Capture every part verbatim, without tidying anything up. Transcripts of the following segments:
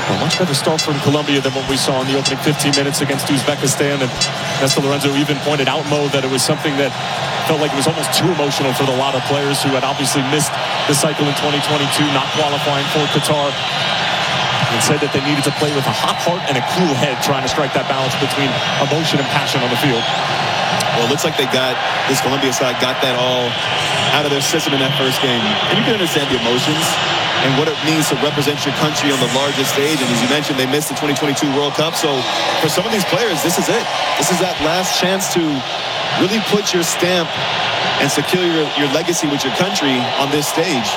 A much better start from Colombia than what we saw in the opening fifteen minutes against Uzbekistan. And Néstor Lorenzo even pointed out, Mo, that it was something that felt like it was almost too emotional for a lot of players who had obviously missed the cycle in twenty twenty-two, not qualifying for Qatar. And said that they needed to play with a hot heart and a cool head, trying to strike that balance between emotion and passion on the field. Well, it looks like they got, this Colombia side got that all out of their system in that first game. And you can understand the emotions and what it means to represent your country on the largest stage. And as you mentioned, they missed the twenty twenty-two World Cup. So for some of these players, this is it. This is that last chance to really put your stamp and secure your, your legacy with your country on this stage.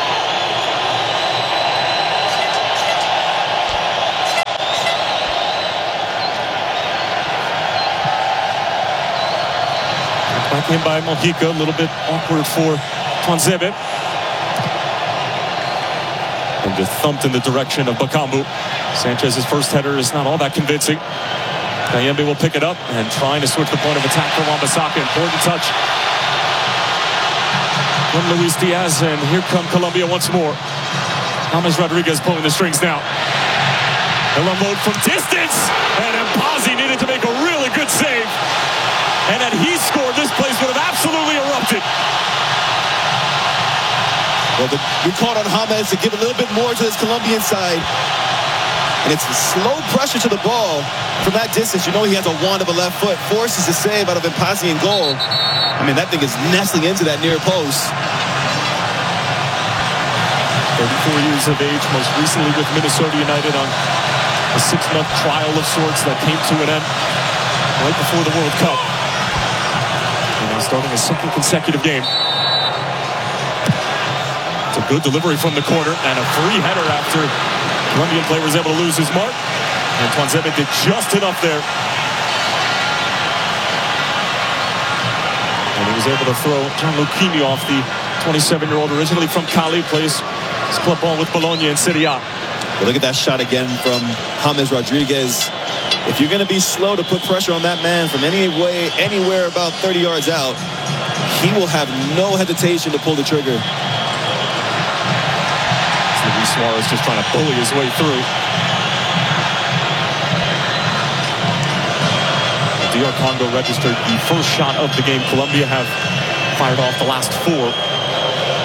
Back in by Mojica, a little bit awkward for Tuanzebe. And just thumped in the direction of Bakambu. Sanchez's first header is not all that convincing. Kayembe will pick it up and trying to switch the point of attack for Wan-Bissaka. Important touch from Luis Diaz, and here come Colombia once more. James Rodriguez pulling the strings now. They'll unload from distance, and Mpazi needed to make a really good save. And had he scored, this place would have absolutely erupted. Well, the, we called on James to give a little bit more to this Colombian side. And it's the slow pressure to the ball from that distance. You know he has a wand of a left foot. Forces a save out of Mpazi in goal. I mean, that thing is nestling into that near post. thirty-four years of age, most recently with Minnesota United on a six-month trial of sorts that came to an end right before the World Cup. Starting a second consecutive game. It's a good delivery from the corner and a free header after the Colombian player was able to lose his mark. And Tuanzebe did just enough there. And he was able to throw Gianluca Quino off, the twenty-seven-year-old originally from Cali, plays his club ball with Bologna in Serie A. Well, look at that shot again from James Rodriguez. If you're going to be slow to put pressure on that man from any way, anywhere about thirty yards out, he will have no hesitation to pull the trigger. Luis Suarez just trying to bully his way through. D R Congo registered the first shot of the game. Colombia have fired off the last four.